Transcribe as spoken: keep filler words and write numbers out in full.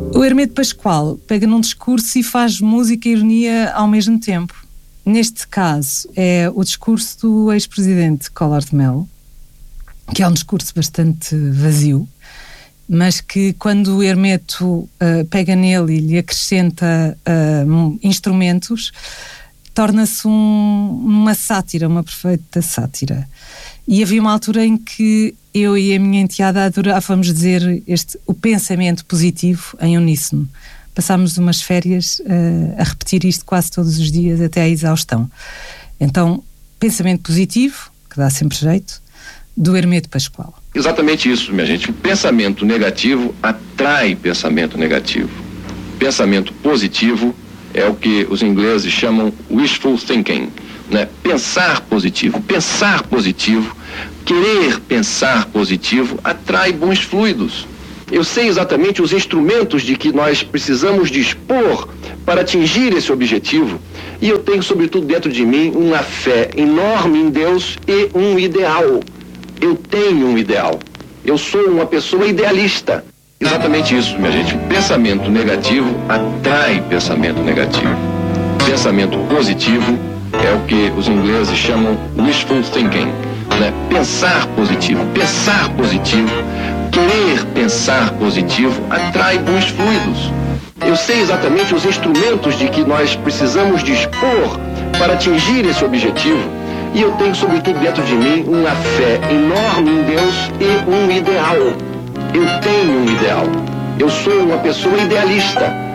O Hermeto Pascoal pega num discurso e faz música e ironia ao mesmo tempo. Neste caso é o discurso do ex-presidente Collor de Mello, que é um discurso bastante vazio, mas que quando o Hermeto uh, pega nele e lhe acrescenta uh, instrumentos, torna-se um, uma sátira, uma perfeita sátira. E havia uma altura em que eu e a minha enteada adorávamos dizer este, o pensamento positivo em uníssono. Passámos umas férias uh, a repetir isto quase todos os dias até à exaustão. Então, pensamento positivo, que dá sempre jeito, do Hermeto Pascoal. Exatamente isso, minha gente. O pensamento negativo atrai pensamento negativo. Pensamento positivo é o que os ingleses chamam wishful thinking, né? Pensar positivo. Pensar positivo, querer pensar positivo, atrai bons fluidos. Eu sei exatamente os instrumentos de que nós precisamos dispor para atingir esse objetivo, e eu tenho, sobretudo, dentro de mim, uma fé enorme em Deus e um ideal. Eu tenho um ideal. Eu sou uma pessoa idealista. Exatamente isso, minha gente. Pensamento negativo atrai pensamento negativo. Pensamento positivo é o que os ingleses chamam wishful thinking, né? Pensar positivo. Pensar positivo, querer pensar positivo, atrai bons fluidos. Eu sei exatamente os instrumentos de que nós precisamos dispor para atingir esse objetivo, e eu tenho, sobretudo, dentro de mim, uma fé enorme em Deus e um ideal. Eu tenho um ideal. Eu sou uma pessoa idealista.